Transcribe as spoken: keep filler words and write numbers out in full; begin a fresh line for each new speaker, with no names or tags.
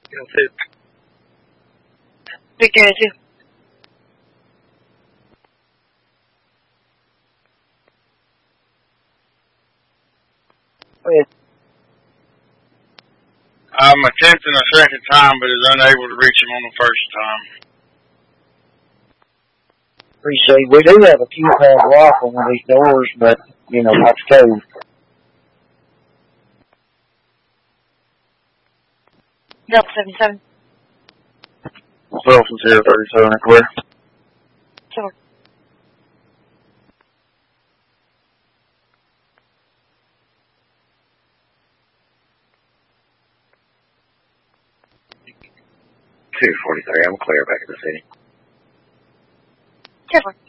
Victor two.
Wait.
I'm attempting a second time, but is unable to reach him on the first time.
Appreciate it. We do have a keypad lock on one of these doors, but, you know, that's code.
Delta seven seven.
Delta zero thirty-seven, clear.
Sure.
two forty-three, I'm clear back in the city.
Sure.